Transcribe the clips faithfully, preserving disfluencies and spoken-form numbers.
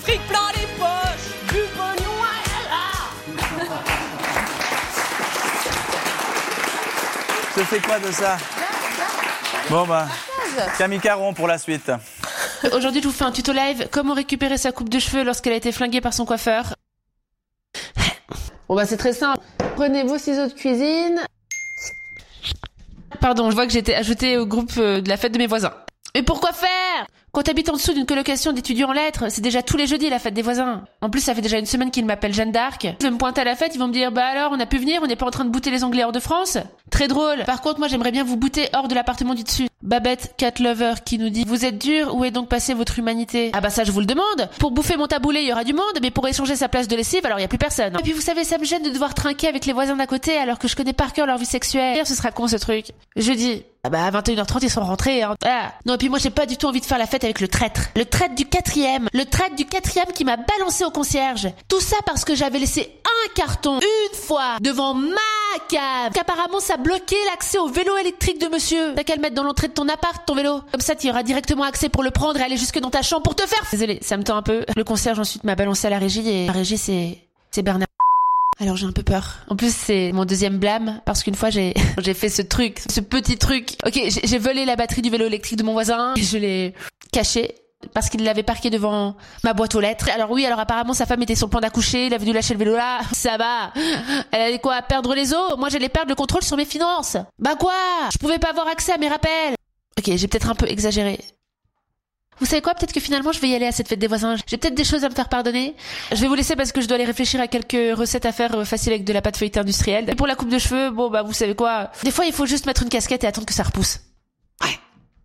fric plein les poches, du pognon à la la. Je fais quoi de ça? Bon bah, Camille Caron pour la suite. Aujourd'hui, je vous fais un tuto live. Comment récupérer sa coupe de cheveux lorsqu'elle a été flinguée par son coiffeur. Bon bah c'est très simple. Prenez vos ciseaux de cuisine. Pardon, je vois que j'ai été ajoutée au groupe de la fête de mes voisins. Mais pourquoi faire? Quand t'habites en dessous d'une colocation d'étudiants en lettres, c'est déjà tous les jeudis la fête des voisins. En plus, ça fait déjà une semaine qu'ils m'appellent Jeanne d'Arc. Je vais me pointer à la fête, ils vont me dire « Bah alors, on a pu venir, on n'est pas en train de bouter les Anglais hors de France ?» Très drôle. Par contre, moi, j'aimerais bien vous bouter hors de l'appartement du dessus. Babette Cat Lover qui nous dit « Vous êtes dur, où est donc passée votre humanité ?» Ah bah ça, je vous le demande. Pour bouffer mon taboulé, il y aura du monde, mais pour échanger sa place de lessive, alors il y a plus personne. Et puis vous savez, ça me gêne de devoir trinquer avec les voisins d'à côté alors que je connais par cœur leur vie sexuelle. Ce sera con ce truc. Jeudi. Ah bah à vingt et une heures trente ils sont rentrés hein. Ah. Non et puis moi j'ai pas du tout envie de faire la fête avec le traître. Le traître du quatrième. Le traître du quatrième qui m'a balancé au concierge. Tout ça parce que j'avais laissé un carton une fois devant ma cave. Qu'apparemment ça bloquait l'accès au vélo électrique de monsieur. T'as qu'à le mettre dans l'entrée de ton appart ton vélo. Comme ça tu auras directement accès pour le prendre et aller jusque dans ta chambre pour te faire. Désolé, ça me tend un peu. Le concierge ensuite m'a balancé à la régie et la régie c'est c'est Bernard. Alors j'ai un peu peur. En plus c'est mon deuxième blâme parce qu'une fois j'ai j'ai fait ce truc, ce petit truc. Ok, j'ai, j'ai volé la batterie du vélo électrique de mon voisin et je l'ai caché parce qu'il l'avait parqué devant ma boîte aux lettres. Alors oui, alors apparemment sa femme était sur le point d'accoucher, il avait dû lâcher le vélo là. Ça va. Elle allait quoi, perdre les os? Moi j'allais perdre le contrôle sur mes finances. Bah quoi? Je pouvais pas avoir accès à mes rappels. Ok, j'ai peut-être un peu exagéré. Vous savez quoi, peut-être que finalement je vais y aller à cette fête des voisins. J'ai peut-être des choses à me faire pardonner. Je vais vous laisser parce que je dois aller réfléchir à quelques recettes à faire faciles avec de la pâte feuilletée industrielle. Et pour la coupe de cheveux, bon bah vous savez quoi, des fois il faut juste mettre une casquette et attendre que ça repousse. Ouais.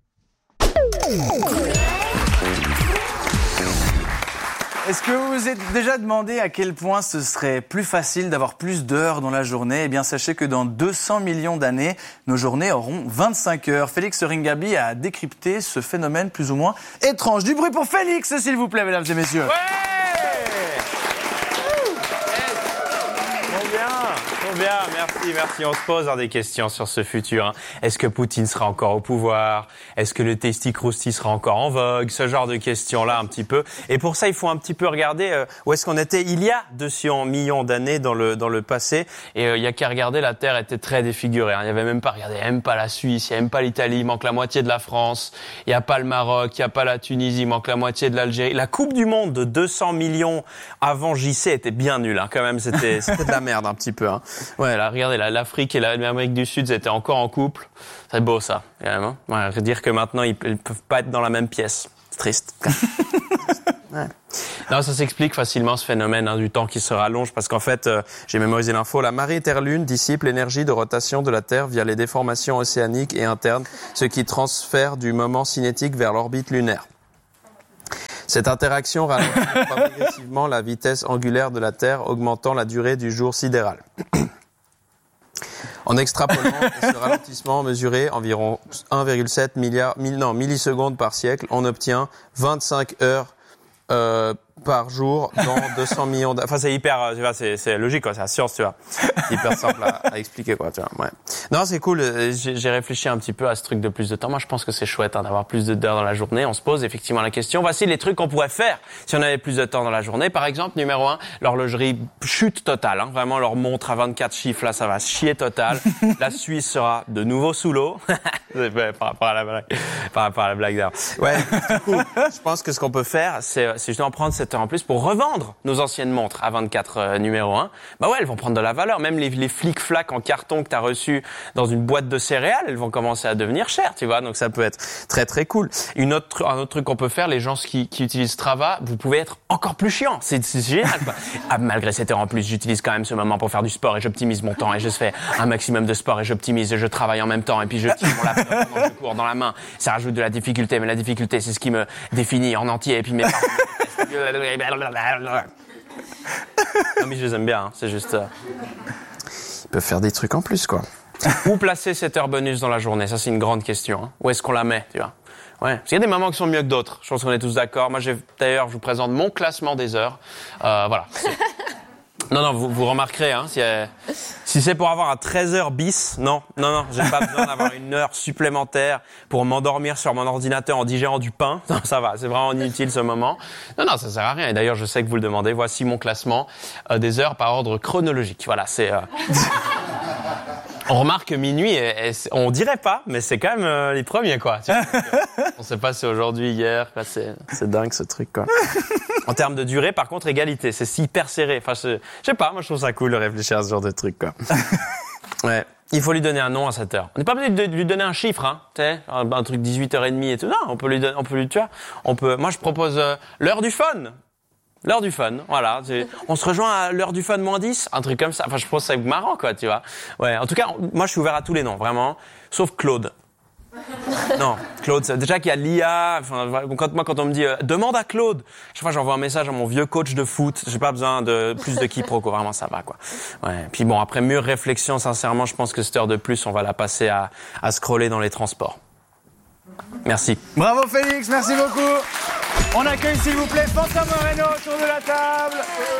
Est-ce que vous vous êtes déjà demandé à quel point ce serait plus facile d'avoir plus d'heures dans la journée? Eh bien, sachez que dans deux cents millions d'années, nos journées auront vingt-cinq heures. Félix Ringaby a décrypté ce phénomène plus ou moins étrange. Du bruit pour Félix, s'il vous plaît, mesdames et messieurs. Ouais! Trop bien, trop bien, merci, merci. On se pose hein, des questions sur ce futur. Hein. Est-ce que Poutine sera encore au pouvoir? Est-ce que le Tasty Krusty sera encore en vogue? Ce genre de questions-là un petit peu. Et pour ça, il faut un petit peu regarder euh, où est-ce qu'on était il y a deux cents millions d'années dans le dans le passé. Et euh, il y a qu'à regarder, la Terre était très défigurée. Hein. Il y avait même pas, regardez, il y a même pas la Suisse, il y a même pas l'Italie, il manque la moitié de la France. Il y a pas le Maroc, il y a pas la Tunisie, il manque la moitié de l'Algérie. La Coupe du Monde de deux cents millions avant J C était bien nulle. Hein, quand même, c'était c'était de la merde un petit peu. Hein. Ouais, là, regardez, là, l'Afrique et l'Amérique du Sud étaient encore en couple. C'est beau ça, quand même. Hein. Ouais, dire que maintenant ils, ils peuvent pas être dans la même pièce, c'est triste. Ouais. Non, ça s'explique facilement ce phénomène hein, du temps qui se rallonge parce qu'en fait, euh, j'ai mémorisé l'info, la marée Terre-Lune dissipe l'énergie de rotation de la Terre via les déformations océaniques et internes, ce qui transfère du moment cinétique vers l'orbite lunaire. Cette interaction ralentit progressivement la vitesse angulaire de la Terre, augmentant la durée du jour sidéral. En extrapolant ce ralentissement mesuré environ un virgule sept milliard, non, millisecondes par siècle, on obtient vingt-cinq heures euh, par jour dans deux cents millions d'années. Enfin, c'est hyper, tu vois, c'est, c'est logique, quoi. C'est la science, tu vois. C'est hyper simple à, à expliquer, quoi, tu vois. Ouais. Non, c'est cool. J'ai, j'ai réfléchi un petit peu à ce truc de plus de temps. Moi, je pense que c'est chouette, hein, d'avoir plus d'heures dans la journée. On se pose effectivement la question. Voici les trucs qu'on pourrait faire si on avait plus de temps dans la journée. Par exemple, numéro un, l'horlogerie chute totale, hein. Vraiment, leur montre à vingt-quatre chiffres, là, ça va chier total. La Suisse sera de nouveau sous l'eau. par rapport à la blague. Par rapport à la blague d'ailleurs. Ouais. Du coup, je pense que ce qu'on peut faire, c'est, c'est justement prendre cette heure en plus pour revendre nos anciennes montres à vingt-quatre euh, numéro un. Bah ouais, elles vont prendre de la valeur. Même les, les flic-flac en carton que t'as reçus dans une boîte de céréales, elles vont commencer à devenir chères, tu vois. Donc ça peut être très très cool. Une autre, un autre truc qu'on peut faire, les gens qui, qui utilisent Strava, vous pouvez être encore plus chiant. C'est, c'est génial, quoi. Ah, malgré cette heure en plus, j'utilise quand même ce moment pour faire du sport et j'optimise mon temps et je fais un maximum de sport et j'optimise et je travaille en même temps et puis je tire mon laptop pendant que je cours dans la main. Ça rajoute de la difficulté, mais la difficulté, c'est ce qui me définit en entier et puis mes non mais je les aime bien, hein. C'est juste... Euh... Ils peuvent faire des trucs en plus, quoi. Où placer cette heure bonus dans la journée? Ça, c'est une grande question. Hein. Où est-ce qu'on la met, tu vois? Ouais. Parce qu'il y a des moments qui sont mieux que d'autres. Je pense qu'on est tous d'accord. Moi, j'ai, d'ailleurs, je vous présente mon classement des heures. Euh, voilà. Non, non, vous, vous remarquerez, hein, si, euh, si c'est pour avoir un treize heures bis, non, non, non, j'ai pas besoin d'avoir une heure supplémentaire pour m'endormir sur mon ordinateur en digérant du pain. Non, ça va, c'est vraiment inutile ce moment. Non, non, ça sert à rien. Et d'ailleurs, je sais que vous le demandez. Voici mon classement euh, des heures par ordre chronologique. Voilà, c'est... Euh... On remarque que minuit, et, et, on dirait pas, mais c'est quand même euh, les premiers, quoi. Tu vois, donc, euh, on sait pas si c'est aujourd'hui, hier, quoi, c'est, c'est dingue ce truc, quoi. En termes de durée, par contre, égalité, c'est si hyper serré. Enfin, je, je sais pas, moi je trouve ça cool de réfléchir à ce genre de truc, quoi. Ouais. Il faut lui donner un nom à cette heure. On n'est pas obligé de lui donner un chiffre, hein, tu sais, un, un truc dix-huit heures trente et tout. Non, on peut lui donner, on peut lui, tu vois, on peut. Moi, je propose euh, l'heure du fun. L'heure du fun, voilà. C'est, on se rejoint à l'heure du fun moins dix, un truc comme ça. Enfin, je pense que c'est marrant, quoi, tu vois. Ouais. En tout cas, moi, je suis ouvert à tous les noms, vraiment. Sauf Claude. Non, Claude, c'est, déjà qu'il y a l'I A. Enfin, quand, moi, quand on me dit euh, demande à Claude, chaque fois, j'envoie un message à mon vieux coach de foot. J'ai pas besoin de plus de quiproquos, vraiment, ça va, quoi. Ouais. Puis bon, après mûre réflexion, sincèrement, je pense que cette heure de plus, on va la passer à, à scroller dans les transports. Merci. Bravo Félix, merci beaucoup. On accueille s'il vous plaît Fantin Moreno autour de la table.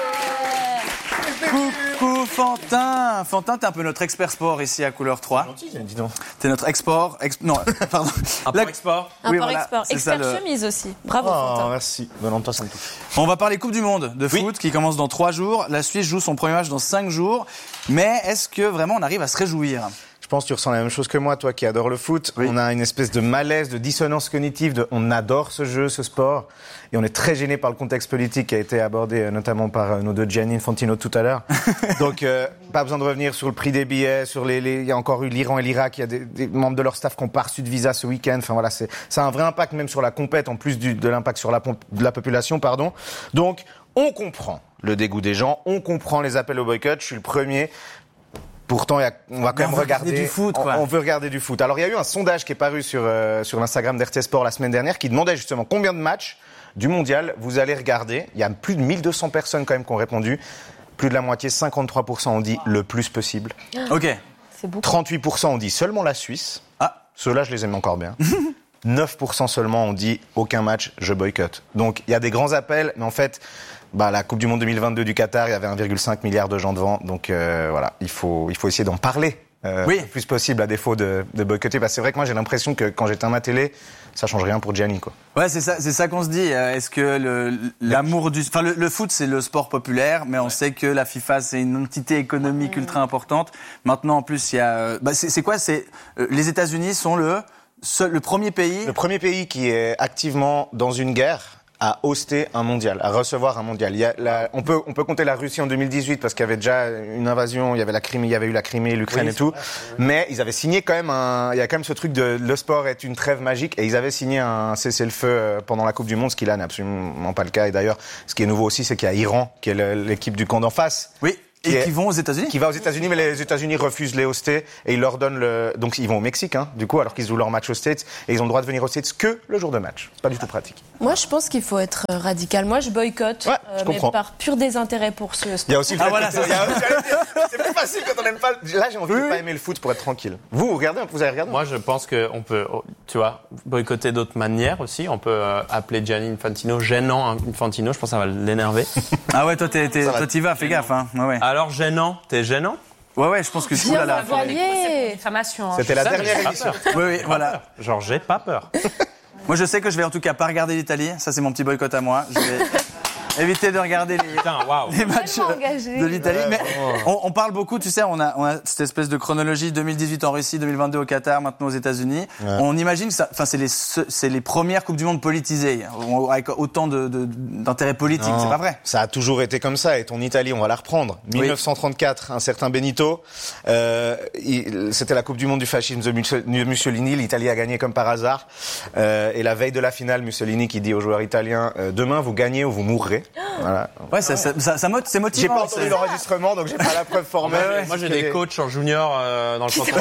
Coucou Fantin. Fantin, t'es un peu notre expert sport ici à Couleur trois. Gentil, dis donc. T'es notre export... Ex... Non, pardon. Un La... peu export. Un Oui, port voilà, export. c'est Expert ça, le- chemise aussi. Bravo, Oh, Fantin. merci. Venant de toi, ça me touche. On va parler Coupe du Monde de Oui. foot qui commence dans trois jours. La Suisse joue son premier match dans cinq jours. Mais est-ce que vraiment on arrive à se réjouir ? Je pense que tu ressens la même chose que moi, toi qui adore le foot. Oui. On a une espèce de malaise, de dissonance cognitive. De, on adore ce jeu, ce sport. Et on est très gêné par le contexte politique qui a été abordé euh, notamment par euh, nos deux Gianni Infantino tout à l'heure. Donc, euh, pas besoin de revenir sur le prix des billets, sur les, les... il y a encore eu l'Iran et l'Irak. Il y a des, des membres de leur staff qui n'ont pas reçu de visa ce week-end. Enfin voilà, c'est, ça a un vrai impact même sur la compète, en plus du, de l'impact sur la, pompe- de la population, pardon. Donc, on comprend le dégoût des gens. On comprend les appels au boycott. Je suis le premier. Pourtant, il y a, on va quand Mais même on veut regarder. regarder du foot, on- quoi. On, veut regarder du foot. Alors, il y a eu un sondage qui est paru sur euh, sur l'Instagram d'R T Sport la semaine dernière, qui demandait justement combien de matchs du mondial vous allez regarder. Il y a plus de mille deux cents personnes quand même qui ont répondu. Plus de la moitié, cinquante-trois pour cent ont dit le plus possible. Ok. C'est beaucoup. trente-huit pour cent ont dit seulement la Suisse. Ah. Ceux-là, je les aime encore bien. neuf pour cent seulement ont dit aucun match, je boycotte. Donc, il y a des grands appels, mais en fait, bah, la Coupe du Monde deux mille vingt-deux du Qatar, il y avait un virgule cinq milliard de gens devant. Donc, euh, voilà, il faut, il faut essayer d'en parler. Euh, Oui. le plus possible à défaut de, de boycotter. Bah, c'est vrai que moi, j'ai l'impression que quand j'éteins ma télé, ça change rien pour Gianni, quoi. Ouais, c'est ça, c'est ça qu'on se dit. Euh, Est-ce que le, l'amour du, enfin le, le foot c'est le sport populaire, mais on sait que la FIFA c'est une entité économique ultra importante. Maintenant en plus il y a, euh, bah, c'est, c'est quoi, c'est euh, les États-Unis sont le seul, le premier pays. Le premier pays qui est activement dans une guerre à hoster un mondial, à recevoir un mondial. Il y a la, on peut on peut compter la Russie en deux mille dix-huit parce qu'il y avait déjà une invasion, il y avait la Crimée, il y avait eu la Crimée, l'Ukraine Oui, et tout. Mais ils avaient signé quand même un, il y a quand même ce truc de le sport est une trêve magique et ils avaient signé un cessez-le-feu euh, pendant la Coupe du Monde, ce qui là n'est absolument pas le cas. Et d'ailleurs, ce qui est nouveau aussi, c'est qu'il y a Iran qui est le- l'équipe du camp d'en face. Oui. Qui Et est- qui vont aux États-Unis. Qui va aux États-Unis, mais les États-Unis refusent les hoster et ils leur donnent le. Donc ils vont au Mexique, hein, du coup, alors qu'ils jouent leur match aux States et ils ont le droit de venir aux States que le jour de match. Pas du tout pratique. Moi, je pense qu'il faut être euh, radical. Moi, je boycotte, Ouais, je mais comprends. par pur désintérêt pour ce Il y sport. a aussi le Ah, fait voilà, que- c'est il y a- j'allais dire, c'est plus facile quand on n'aime pas. Là, j'ai envie Oui, de oui. pas aimer le foot pour être tranquille. Vous, vous regardez, vous avez regardé Moi, je pense qu'on peut, oh, tu vois, boycotter d'autres manières aussi. On peut euh, appeler Gianni Infantino gênant Infantino. Je pense que ça va l'énerver. Ah ouais, toi t'es, t'es, Ça va. toi t'y vas, fais gaffe, hein. Ouais ouais. Alors gênant, t'es gênant? Ouais ouais, je pense que tout Viens là là. m'envoyer. Diffamation. C'était la Ça, mais dernière j'ai pas émission. peur. Oui oui, voilà. Genre, j'ai pas peur. Moi je sais que je vais en tout cas pas regarder l'Italie. Ça c'est mon petit boycott à moi. Je vais éviter de regarder les. Putain, waouh. les matchs Tellement euh, engagé. de l'Italie. Ouais, Mais vraiment. on, on parle beaucoup, tu sais, on a, on a cette espèce de chronologie deux mille dix-huit en Russie, deux mille vingt-deux au Qatar, maintenant aux États-Unis. Ouais. On imagine que ça, enfin, c'est les, se- c'est les premières Coupes du Monde politisées, avec autant de, de, d'intérêt politique. Non, C'est pas vrai. Ça a toujours été comme ça. Et ton Italie, on va la reprendre. dix-neuf cent trente-quatre, un certain Benito. Euh, il- c'était la Coupe du Monde du fascisme de Musso- de Mussolini. L'Italie a gagné comme par hasard. Euh, et la veille de la finale, Mussolini qui dit aux joueurs italiens euh, demain vous gagnez ou vous mourrez. Voilà. Ouais, ça, ça, ça, ça mot- c'est J'ai motivant. pas entendu c'est- l'enregistrement, donc j'ai pas la preuve formelle. Moi, j'ai des coachs en junior euh, dans le canton.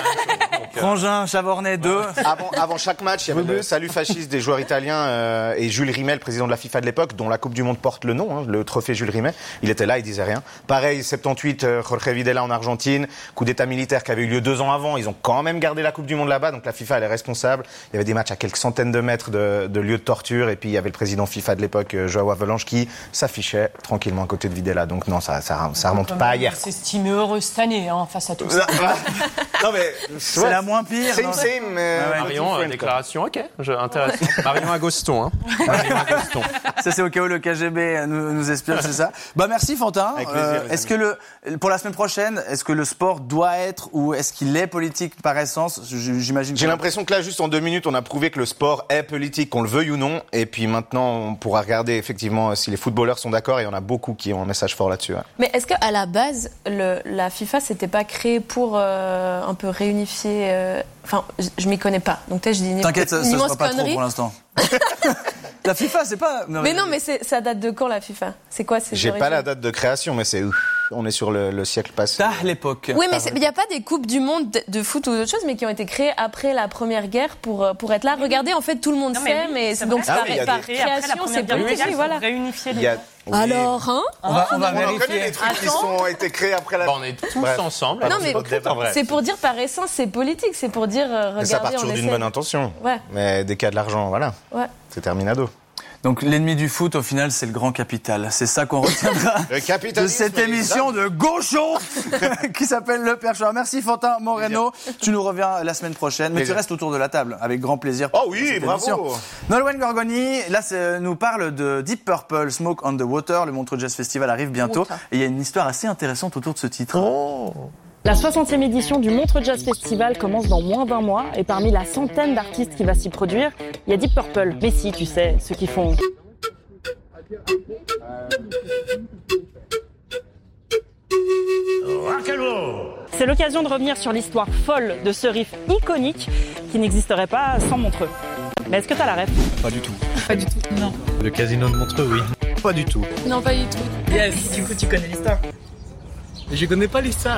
Frangin, Chavornet deux. Avant, avant chaque match, il y avait le salut fasciste des joueurs italiens euh, et Jules Rimet, le président de la FIFA de l'époque, dont la Coupe du Monde porte le nom, hein, le trophée Jules Rimet. Il était là, il disait rien. Pareil, soixante-dix-huit, euh, Jorge Videla en Argentine, coup d'état militaire qui avait eu lieu deux ans avant. Ils ont quand même gardé la Coupe du Monde là-bas, donc la FIFA elle est responsable. Il y avait des matchs à quelques centaines de mètres de, de lieux de torture, et puis il y avait le président FIFA de l'époque, euh, Joao Avalanche, qui s'affichait tranquillement à côté de Videla. Donc non, ça, ça, ça remonte pas à hier. C'est estimé heureux cette année, hein, face à tout ça. Non mais C'est la moins pire. Same non same. mais- Ah ouais. Marion, euh, different, déclaration, ok, je, intéressant. Marion Agoston, hein. Marion Agoston. Ça, c'est au cas où le K G B nous, nous espionne, c'est ça. Bah, merci, Fantin. Avec plaisir, les est-ce que le, pour la semaine prochaine, est-ce que le sport doit être ou est-ce qu'il est politique par essence? J- J'imagine. J'ai que- l'impression que là, juste en deux minutes, on a prouvé que le sport est politique, qu'on le veuille ou non. Et puis maintenant, on pourra regarder effectivement si les footballeurs sont d'accord. Et il y en a beaucoup qui ont un message fort là-dessus. Ouais. Mais est-ce qu'à la base, le, la FIFA, c'était pas créé pour euh, un peu réunifier. euh, Enfin, je, je m'y connais pas. Donc peut-être je dis une, T'inquiète, ça une ne immense sera pas trop connerie. pour l'instant. La FIFA, c'est pas. Mais non, mais c'est- ça date de quand la FIFA? C'est quoi ces J'ai pas origines la date de création, mais c'est ouf. On est sur le, le siècle passé. Tard l'époque. Oui, mais il n'y a pas des coupes du monde de, de foot ou d'autres choses, mais qui ont été créées après la Première Guerre pour, euh, pour être là. Regardez, en fait, tout le monde Non, mais sait, oui, mais, c'est donc vrai. Ah par, oui, il y a par des- Et après la création, Première c'est Guerre politique, mondiale, voilà. pour réunifier Il les y a- gens. Oui. Alors, hein On va, on va On en connaît vérifier. des trucs qui Attends. sont été créés après la. Bon, on est tous Bref. ensemble. Non, alors mais c'est pas peut-être en vrai. c'est pour dire par essence, c'est politique, c'est pour dire, euh, Mais ça part regardez, on toujours d'une essaie. bonne intention. Ouais. Mais dès qu'il y a de l'argent, voilà. Ouais. C'est terminado. Donc l'ennemi du foot, au final, c'est le grand capital. C'est ça qu'on retiendra Le de capitalisme. cette émission de gauchos qui s'appelle Le Perchoir. Merci Fantin Moreno. Tu nous reviens la semaine prochaine, mais Plaisir. tu restes autour de la table avec grand plaisir. Oh pour oui, cette bravo. émission. Nolwenn Gorgoni, là, c'est- nous parle de Deep Purple, Smoke on the Water. Le Montreux Jazz Festival arrive bientôt. Water. Et il y a une histoire assez intéressante autour de ce titre. La soixantième édition du Montreux Jazz Festival commence dans moins d'un mois et parmi la centaine d'artistes qui va s'y produire, il y a Deep Purple. Mais si, tu sais, ceux qui font... C'est l'occasion de revenir sur l'histoire folle de ce riff iconique qui n'existerait pas sans Montreux. Mais est-ce que t'as la ref? Pas du tout. Pas du tout, non. Le casino de Montreux, oui. Pas du tout. Non, pas du tout. Yes, du coup tu connais l'histoire. Je connais pas l'histoire.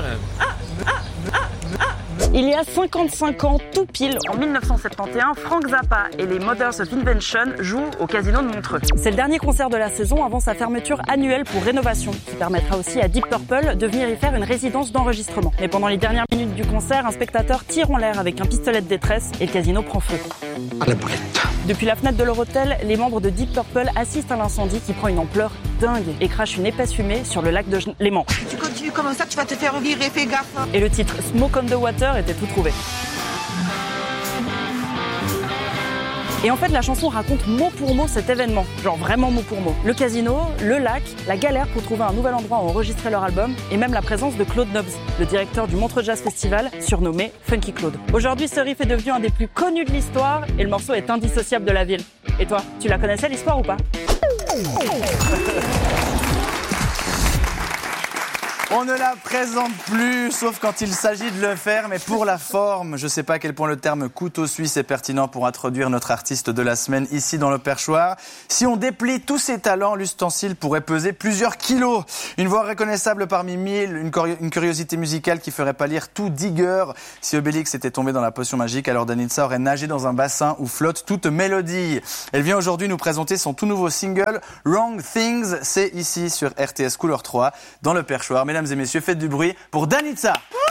Il y a cinquante-cinq ans, tout pile, en mille neuf cent soixante et onze, Frank Zappa et les Mothers of Invention jouent au Casino de Montreux. C'est le dernier concert de la saison avant sa fermeture annuelle pour rénovation, qui permettra aussi à Deep Purple de venir y faire une résidence d'enregistrement. Mais pendant les dernières minutes du concert, un spectateur tire en l'air avec un pistolet de détresse et le casino prend feu. À la boulette. Depuis la fenêtre de leur hôtel, les membres de Deep Purple assistent à l'incendie qui prend une ampleur dingue et crache une épaisse fumée sur le lac de Gen- Léman. Tu continues comme ça, tu vas te faire virer, fais gaffe. Et le titre Smoke on the Water était tout trouvé. Et en fait, la chanson raconte mot pour mot cet événement, genre vraiment mot pour mot. Le casino, le lac, la galère pour trouver un nouvel endroit où enregistrer leur album, et même la présence de Claude Nobs, le directeur du Montreux Jazz Festival, surnommé Funky Claude. Aujourd'hui, ce riff est devenu un des plus connus de l'histoire, et le morceau est indissociable de la ville. Et toi, tu la connaissais l'histoire ou pas ? On ne la présente plus, sauf quand il s'agit de le faire, mais pour la forme, je ne sais pas à quel point le terme couteau suisse est pertinent pour introduire notre artiste de la semaine ici dans le Perchoir. Si on déplie tous ses talents, l'ustensile pourrait peser plusieurs kilos. Une voix reconnaissable parmi mille, une, curi- une curiosité musicale qui ferait pâlir tout digger. Si Obélix était tombé dans la potion magique, alors Danitza aurait nagé dans un bassin où flotte toute mélodie. Elle vient aujourd'hui nous présenter son tout nouveau single, Wrong Things. C'est ici sur R T S Couleur trois, dans le Perchoir. Mesdames et messieurs, faites du bruit pour Danitza.